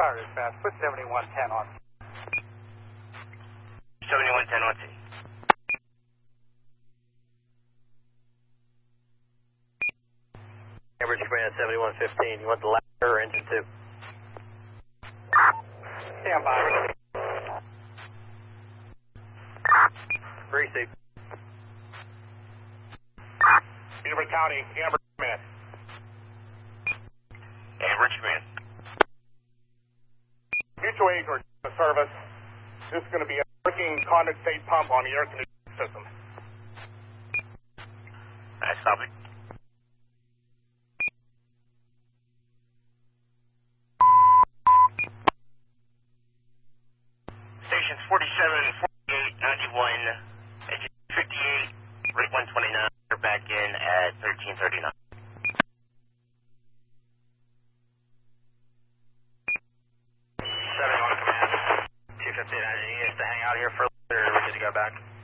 fire is fast. Put 7110 on. 7110 on T. Cambridge Command 7115. You want the ladder or engine 2? Stand by. Receive. Beaver County, Cambridge Command. Cambridge Command. Mutual aid or service. This is going to be a working condensate pump on the air conditioning system. Nice copy. Stations 47, 48, 91, engine 58, rate 129. We're back in at 1339. Command. 258 engineers to hang out here for a little bit, or are we good to go back?